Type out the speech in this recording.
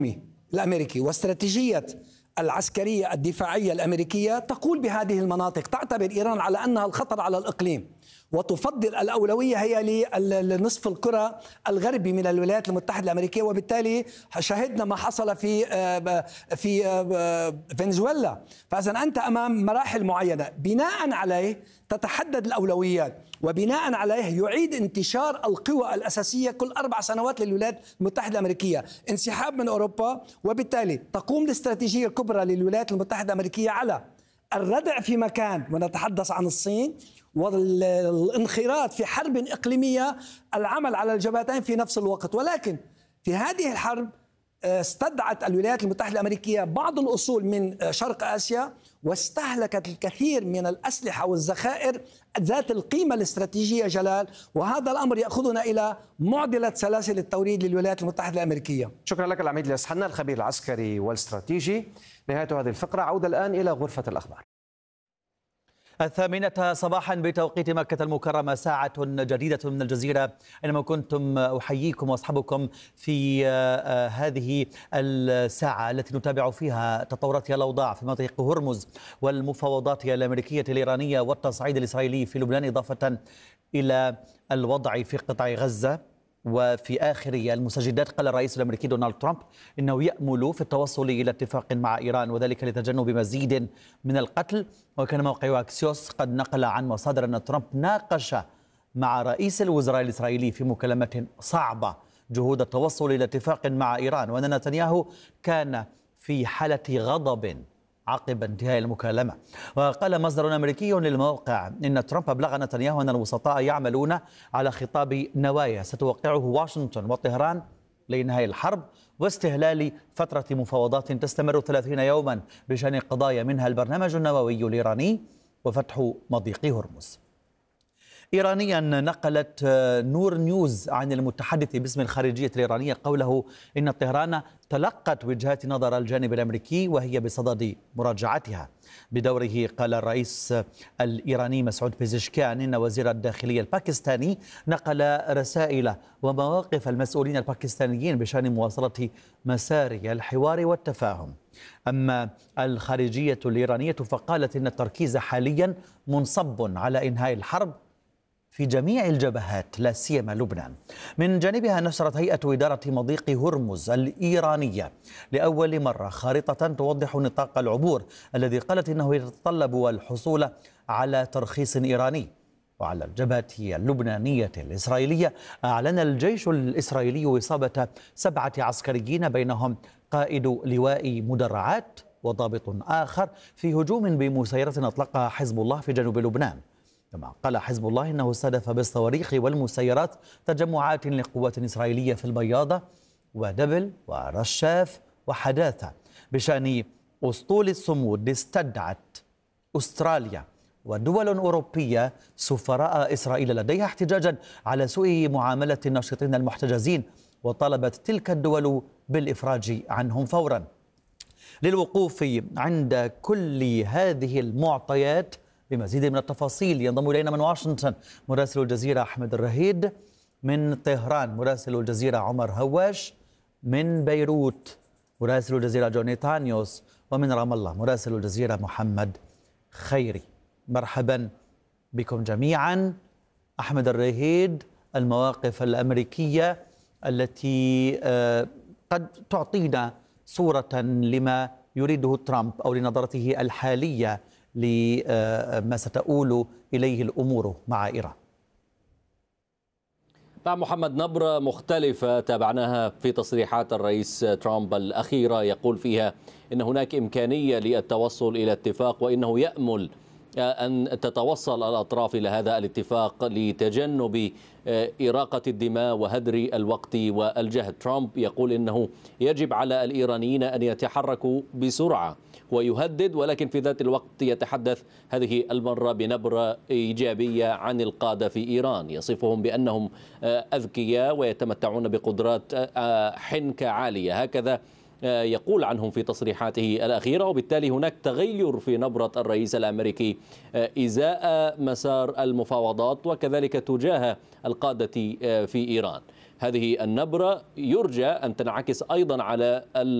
الأمريكي واستراتيجية العسكرية الدفاعية الأمريكية تقول بهذه المناطق، تعتبر إيران على أنها الخطر على الإقليم، وتفضل الأولوية هي لنصف الكرة الغربي من الولايات المتحدة الأمريكية. وبالتالي شاهدنا ما حصل في فنزويلا. فإذا أنت أمام مراحل معينة بناء عليه تتحدد الأولويات، وبناء عليه يعيد انتشار القوى الأساسية كل 4 سنوات للولايات المتحدة الأمريكية، انسحاب من أوروبا. وبالتالي تقوم الاستراتيجية الكبرى للولايات المتحدة الأمريكية على الردع في مكان، ونتحدث عن الصين، والانخراط في حرب إقليمية، العمل على الجبهتين في نفس الوقت. ولكن في هذه الحرب استدعت الولايات المتحدة الأمريكية بعض الأصول من شرق آسيا، واستهلكت الكثير من الأسلحة والذخائر ذات القيمة الاستراتيجية جلال، وهذا الأمر يأخذنا إلى معضلة سلاسل التوريد للولايات المتحدة الأمريكية. شكرا لك العميد إلياس حنا، الخبير العسكري والاستراتيجي. نهاية هذه الفقرة، عودة الآن إلى غرفة الأخبار. 8 صباحا بتوقيت مكة المكرمة، ساعة جديدة من الجزيرة، أينما كنتم أحييكم وأصحبكم في هذه الساعة التي نتابع فيها تطورات الأوضاع في منطقة هرمز والمفاوضات الأمريكية الإيرانية والتصعيد الإسرائيلي في لبنان، إضافة إلى الوضع في قطاع غزة. وفي آخر المستجدات قال الرئيس الأمريكي دونالد ترامب إنه يأمل في التوصل إلى اتفاق مع إيران، وذلك لتجنب مزيد من القتل. وكان موقع أكسيوس قد نقل عن مصادر أن ترامب ناقش مع رئيس الوزراء الإسرائيلي في مكالمة صعبة جهود التوصل إلى اتفاق مع إيران، وأن نتنياهو كان في حالة غضب عقب انتهاء المكالمة. وقال مصدر أمريكي للموقع إن ترامب أبلغ نتنياهو أن الوسطاء يعملون على خطاب نوايا ستوقعه واشنطن وطهران لإنهاء الحرب واستهلال فترة مفاوضات تستمر 30 يوما بشأن قضايا منها البرنامج النووي الإيراني وفتح مضيق هرمز. إيرانيا نقلت نور نيوز عن المتحدث باسم الخارجية الإيرانية قوله إن طهران تلقت وجهات نظر الجانب الأمريكي وهي بصدد مراجعتها. بدوره قال الرئيس الإيراني مسعود بيزشكيان إن وزير الداخلية الباكستاني نقل رسائل ومواقف المسؤولين الباكستانيين بشأن مواصلة مسار الحوار والتفاهم. أما الخارجية الإيرانية فقالت إن التركيز حاليا منصب على إنهاء الحرب في جميع الجبهات لا سيما لبنان. من جانبها نشرت هيئة إدارة مضيق هرمز الإيرانية لأول مرة خارطة توضح نطاق العبور الذي قالت إنه يتطلب الحصول على ترخيص إيراني. وعلى الجبهة اللبنانية الإسرائيلية أعلن الجيش الإسرائيلي إصابة 7 عسكريين بينهم قائد لواء مدرعات وضابط آخر في هجوم بمسيرة أطلقها حزب الله في جنوب لبنان. كما قال حزب الله إنه استهدف بالصواريخ والمسيرات تجمعات لقوات إسرائيلية في البياضة ودبل ورشاف وحداثة بشأن أسطول الصمود. استدعت أستراليا ودول أوروبية سفراء إسرائيل لديها احتجاجا على سوء معاملة الناشطين المحتجزين، وطلبت تلك الدول بالإفراج عنهم فورا. للوقوف عند كل هذه المعطيات بمزيد من التفاصيل ينضم إلينا من واشنطن مراسل الجزيرة أحمد الرهيد، من طهران مراسل الجزيرة عمر هواش، من بيروت مراسل الجزيرة جوني تانيوس، ومن رام الله مراسل الجزيرة محمد خيري. مرحبا بكم جميعا. أحمد الرهيد، المواقف الأمريكية التي قد تعطينا صورة لما يريده ترامب أو لنظرته الحالية لما ستؤول إليه الأمور مع إيران. نعم محمد، نبرة مختلفة تابعناها في تصريحات الرئيس ترامب الأخيرة، يقول فيها إن هناك إمكانية للتوصل إلى اتفاق، وإنه يأمل أن تتوصل الأطراف إلى هذا الاتفاق لتجنب إراقة الدماء وهدر الوقت والجهد. ترامب يقول إنه يجب على الإيرانيين أن يتحركوا بسرعة ويهدد، ولكن في ذات الوقت يتحدث هذه المرة بنبرة إيجابية عن القادة في إيران، يصفهم بأنهم أذكياء ويتمتعون بقدرات حنكة عالية، هكذا يقول عنهم في تصريحاته الأخيرة. وبالتالي هناك تغير في نبرة الرئيس الأمريكي إزاء مسار المفاوضات وكذلك تجاه القادة في إيران. هذه النبرة يرجى أن تنعكس أيضا على